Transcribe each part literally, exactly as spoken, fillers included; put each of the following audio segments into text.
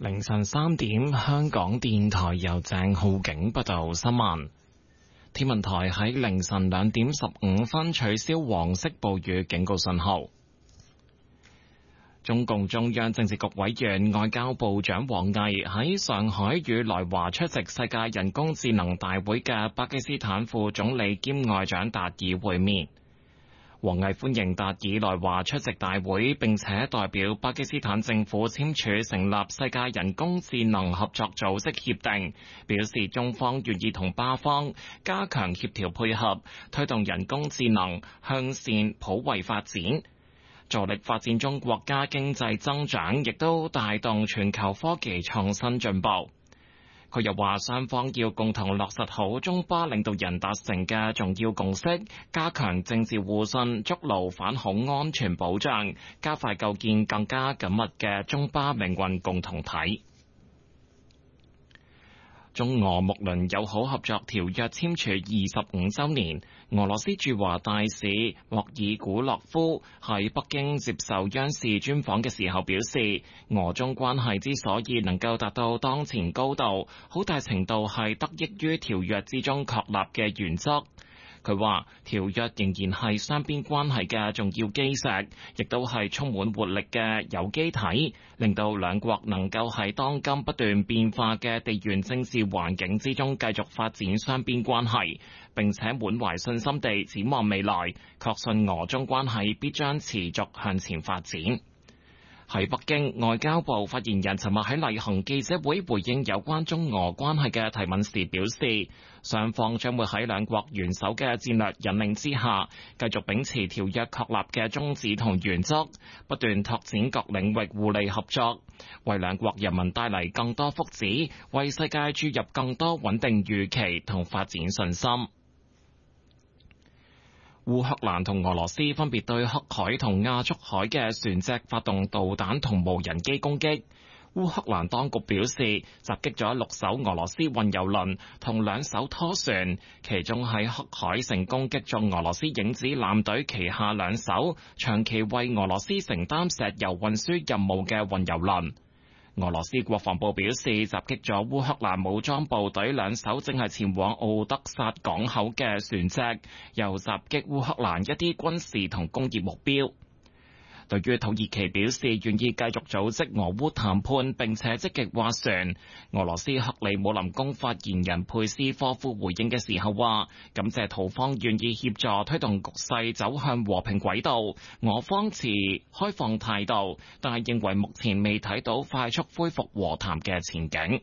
凌晨三點，香港電台由鄭浩景報道新聞。天文台喺凌晨兩點十五分取消黃色暴雨警告信號。中共中央政治局委員、外交部長王毅喺上海與來華出席世界人工智能大會嘅巴基斯坦副總理兼外長達爾會面。王毅歡迎達爾來華出席大會，並且代表巴基斯坦政府簽署成立世界人工智能合作組織協定，表示中方願意同巴方加強協調配合，推動人工智能向善普惠發展，助力發展中國家經濟增長，亦都帶動全球科技創新進步。佢又話，雙方要共同落實好中巴領導人達成嘅重要共識，加強政治互信，築牢反恐安全保障，加快構建更加緊密嘅中巴命運共同體。中俄睦鄰友好合作條約簽署二十五週年，俄羅斯駐華大使莫爾古洛夫喺北京接受央視專訪嘅時候表示，俄中關係之所以能夠達到當前高度，好大程度係得益於條約之中確立嘅原則。佢話條約仍然係雙邊關係嘅重要基石，亦都係充滿活力嘅有機體，令到兩國能夠喺當今不斷變化嘅地緣政治環境之中繼續發展雙邊關係，並且滿懷信心地展望未來，確信俄中關係必將持續向前發展。喺北京，外交部發言人尋日喺例行記者會回應有關中俄關係嘅提問時表示，雙方將會喺兩國元首嘅戰略引領之下，繼續秉持條約確立嘅宗旨同原則，不斷拓展各領域互利合作，為兩國人民帶嚟更多福祉，為世界注入更多穩定預期同發展信心。烏克蘭同俄羅斯分別對黑海同亞速海嘅船隻發動導彈同無人機攻擊。烏克蘭當局表示，襲擊咗六艘俄羅斯運油輪同兩艘拖船，其中喺黑海成功擊中俄羅斯影子艦隊旗下兩艘長期為俄羅斯承擔石油運輸任務嘅運油輪。俄羅斯國防部表示，襲擊咗烏克蘭武裝部隊兩艘正係前往奧德薩港口嘅船隻，又襲擊烏克蘭一啲軍事同工業目標。對於土耳其表示願意繼續組織俄烏談判並且積極斡旋，俄羅斯克里姆林宮發言人佩斯科夫回應嘅時候話，感謝土方願意協助推動局勢走向和平軌道，俄方持開放態度，但係認為目前未睇到快速恢復和談嘅前景。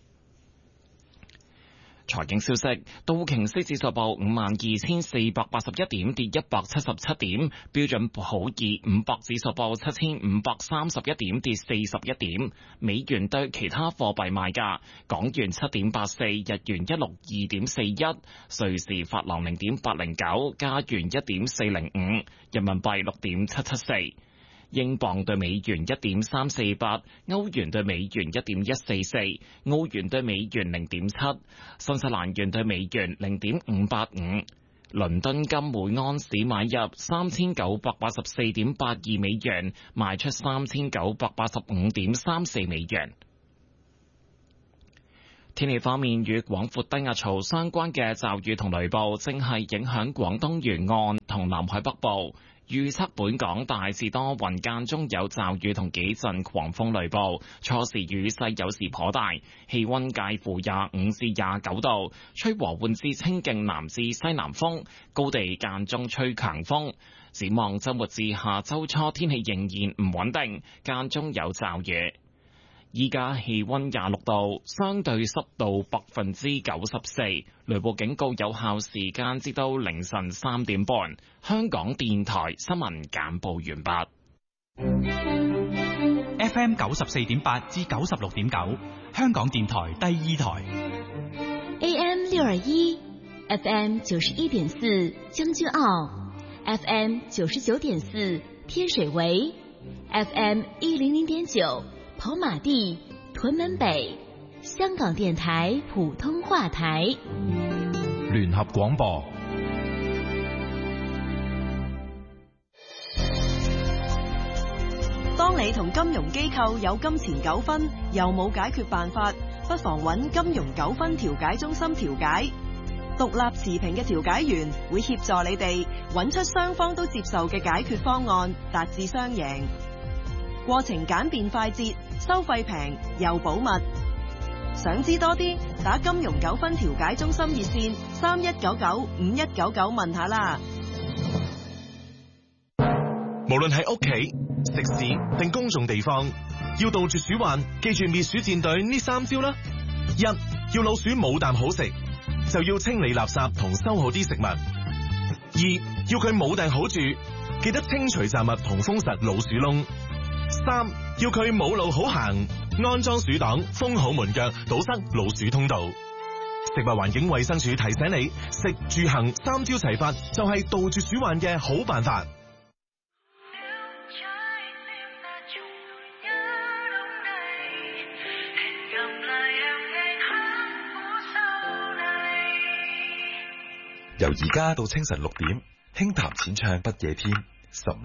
財經消息，道瓊斯指數報五萬二千四百八十一點，跌一百七十七點；標準普爾五百指數報七千五百三十一點，跌四十一點。美元對其他貨幣賣價：港元七點八四，日元一六二點四一，瑞士法郎零點八零九，加元一點四零五，人民幣六點七七四。英鎊對美元一點三四八，歐元對美元一點一四四，澳元對美元零點七，新西蘭元對美元零點五八五。倫敦金每安士買入三千九百八十四點八二美元，賣出三千九百八十五點三四美元。天氣方面，與廣闊低壓槽相關嘅驟雨同雷暴正係影響廣東沿岸同南海北部。預測本港大致多雲，間中有驟雨同幾陣狂風雷暴，初時雨勢有時頗大，氣溫介乎廿五至廿九度，吹和緩至清勁南至西南風，高地間中吹強風。展望周末至下周初天氣仍然唔穩定，間中有驟雨。依家氣溫廿六度，相對濕度百分之九十四，雷暴警告有效時間至到凌晨三點半。香港電台新聞簡報完畢。 F M 九十四點八至九十六點九，香港電台第二台。 A M 六二一，F M 九十一點四將軍澳 ，F M 九十九點四天水圍 ，F M 一零零點九。跑馬地、屯門北，香港電台普通話台， 聯合廣播。 當你同金融機構有金錢糾紛，又冇解決辦法，不妨揾金融糾紛調解中心調解。獨立持平嘅調解員會協助你哋揾出雙方都接受嘅解決方案，達至雙贏。過程簡便快捷，收費平又保密。想知多啲，打金融糾紛調解中心熱線三一九九五一九九問下啦。 無論喺屋企、食肆定公眾地方，要杜絕鼠患，記住滅鼠戰隊呢三招啦。一，要老鼠冇啖好食，就要清理垃圾同收好啲食物。二，要佢冇埞好住，記得清除雜物同封實老鼠窿。三，要佢冇路好行，安裝鼠擋，封好門腳，堵塞老鼠通道。食物環境衛生署提醒你，食住行三招齊發，就係杜絕鼠患嘅好辦法。 由而家到清晨六點，輕談淺唱不夜天。